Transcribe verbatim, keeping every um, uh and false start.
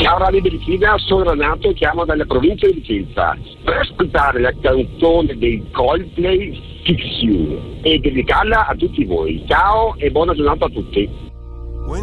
Ciao Radio Belicina, sono Renato e chiamo dalla provincia di Vicenza per ascoltare la canzone dei Coldplay Fix You e dedicarla a tutti voi. Ciao e buona giornata a tutti.